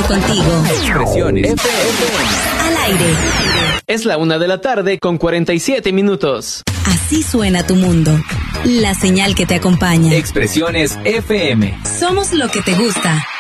contigo. Expresiones FM. Al aire. Es la 1:47 p.m. Así suena tu mundo. La señal que te acompaña. Expresiones FM. Somos lo que te gusta.